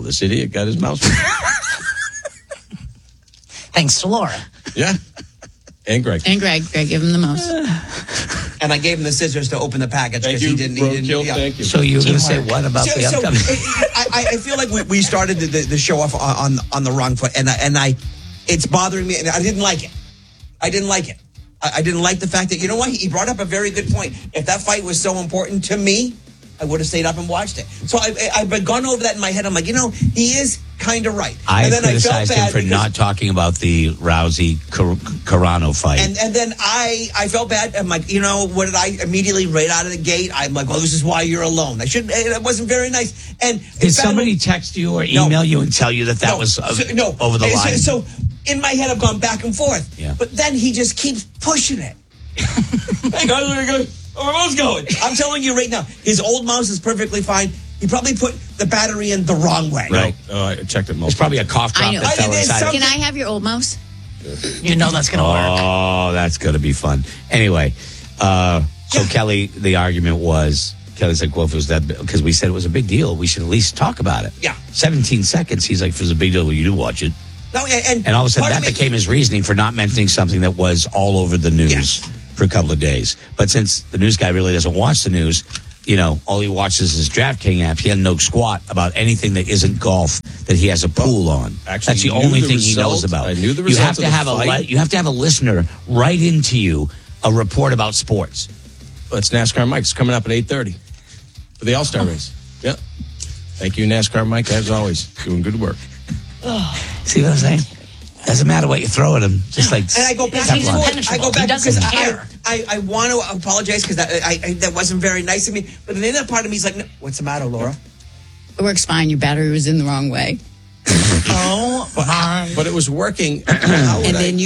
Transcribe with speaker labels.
Speaker 1: this idiot got his mouse.
Speaker 2: Thanks to Laura.
Speaker 1: Yeah. And Greg.
Speaker 3: Greg give him the mouse.
Speaker 4: And I gave him the scissors to open the package because he didn't.
Speaker 1: Yeah. Thank you.
Speaker 2: So you were going to say what about the upcoming?
Speaker 4: I feel like we started the show off on the wrong foot, and it's bothering me, and I didn't like it. I didn't like it. I didn't like the fact that, you know what? He brought up a very good point. If that fight was so important to me, I would have stayed up and watched it. So I've been gone over that in my head. I'm like, he is kind of right.
Speaker 2: I criticized him for not talking about the Rousey Carano fight.
Speaker 4: And then I felt bad. I'm like, what did I immediately right out of the gate? I'm like, well, this is why you're alone. It wasn't very nice. And
Speaker 2: did somebody text you or email you and tell you that was over the line?
Speaker 4: So in my head, I've gone back and forth.
Speaker 2: Yeah.
Speaker 4: But then he just keeps pushing it. Hey guys, where are mouse going? I'm telling you right now, his old mouse is perfectly fine. He probably put the battery in the wrong way.
Speaker 1: Right. I checked it.
Speaker 2: There's probably a cough drop that fell inside.
Speaker 3: Can I have your old mouse?
Speaker 2: You know that's going to work. Oh, that's going to be fun. Anyway, so Kelly, the argument was, Kelly's like, well, if it was that, because we said it was a big deal, we should at least talk about it.
Speaker 4: Yeah.
Speaker 2: 17 seconds. He's like, if it was a big deal, well, you do watch it.
Speaker 4: No, and
Speaker 2: all of a sudden, that became his reasoning for not mentioning something that was all over the news for a couple of days. But since the news guy really doesn't watch the news, all he watches is DraftKings app. He had no squat about anything that isn't golf that he has a pool on.
Speaker 1: Actually,
Speaker 2: that's the only thing he knows about.
Speaker 1: I knew the result.
Speaker 2: You have to have a listener write into you a report about sports.
Speaker 1: Well, it's NASCAR Mike's coming up at 8:30 for the All-Star race. Yeah. Thank you, NASCAR Mike, as always. Doing good work.
Speaker 2: See what I'm saying? Doesn't matter what you throw at him. Just like,
Speaker 4: and I go back and forth. I go back because I want to apologize because that wasn't very nice of me. But then the other part of me is like, no, what's the matter, Laura?
Speaker 3: It works fine. Your battery was in the wrong way.
Speaker 4: Oh,
Speaker 1: but it was working.
Speaker 3: And then you